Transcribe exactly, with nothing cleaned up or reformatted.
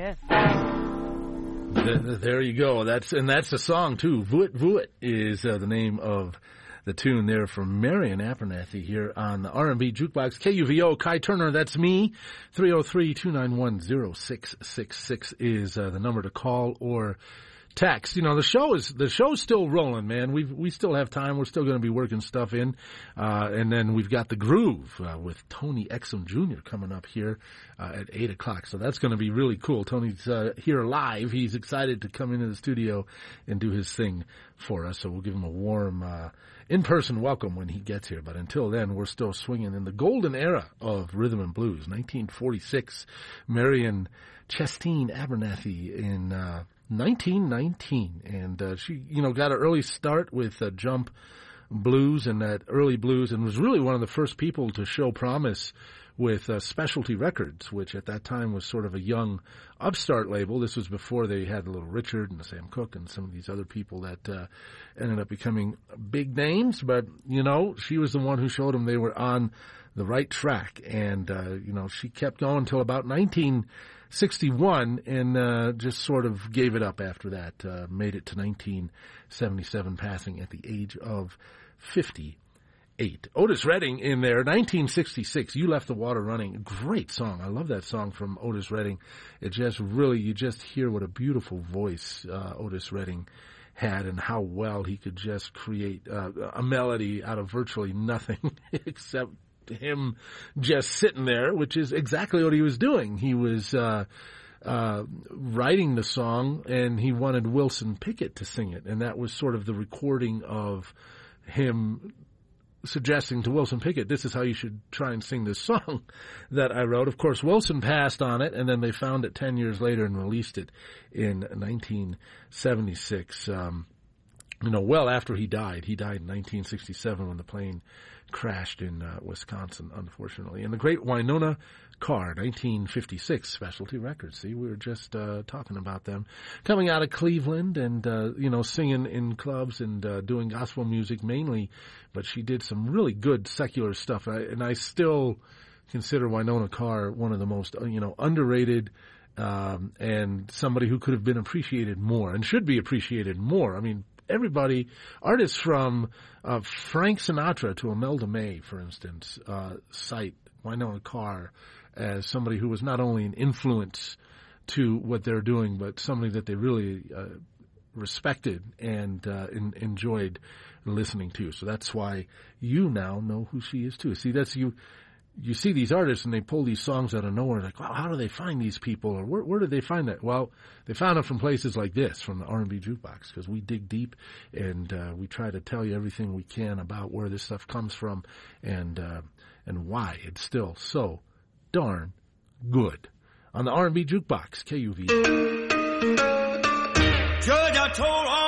Yeah. The, there you go. That's and that's the song too. Voot Voot is uh, the name of the tune there from Marian Abernathy here on the R and B Jukebox. K U V O, Kai Turner, that's me. three oh three, two nine one, oh six six six is uh, the number to call or text. You know, the show is, the show's still rolling, man. We we still have time. We're still going to be working stuff in. Uh, and then we've got The Groove uh, with Tony Exum Junior coming up here uh, at eight o'clock. So that's going to be really cool. Tony's uh, here live. He's excited to come into the studio and do his thing for us. So we'll give him a warm uh, in-person welcome when he gets here. But until then, we're still swinging in the golden era of rhythm and blues. nineteen forty-six, Marian Chestine Abernathy in uh, nineteen nineteen. And uh, she, you know, got an early start with uh, jump blues and that early blues, and was really one of the first people to show promise with uh, Specialty Records, which at that time was sort of a young upstart label. This was before they had the Little Richard and the Sam Cooke and some of these other people that uh, ended up becoming big names. But, you know, she was the one who showed them they were on the right track. And, uh, you know, she kept going until about nineteen sixty-one and uh, just sort of gave it up after that, uh, made it to nineteen seventy-seven, passing at the age of fifty. Eight. Otis Redding in there, nineteen sixty-six, You Left the Water Running. Great song. I love that song from Otis Redding. It just really, you just hear what a beautiful voice uh, Otis Redding had and how well he could just create uh, a melody out of virtually nothing except him just sitting there, which is exactly what he was doing. He was uh, uh, writing the song, and he wanted Wilson Pickett to sing it, and that was sort of the recording of him suggesting to Wilson Pickett, this is how you should try and sing this song that I wrote. Of course, Wilson passed on it, and then they found it ten years later and released it in nineteen seventy-six. Um, you know, well after he died. He died in nineteen sixty-seven when the plane crashed in uh, Wisconsin, unfortunately. And the great Wynona Carr, nineteen fifty-six, Specialty Records. See, we were just uh, talking about them. Coming out of Cleveland and, uh, you know, singing in clubs and uh, doing gospel music mainly, but she did some really good secular stuff. I, and I still consider Wynona Carr one of the most, you know, underrated um, and somebody who could have been appreciated more and should be appreciated more. I mean, everybody, artists from uh, Frank Sinatra to Imelda May, for instance, uh, cite Wynona Carr as somebody who was not only an influence to what they're doing, but somebody that they really uh, respected and uh, in, enjoyed listening to. So that's why you now know who she is too. See, that's you. You see these artists and they pull these songs out of nowhere. Like, wow, how do they find these people? Or where, where did they find that? Well, they found it from places like this, from the R and B Jukebox, because we dig deep and uh, we try to tell you everything we can about where this stuff comes from and uh, and why it's still so darn good. On the R and B Jukebox, K U V. Georgia told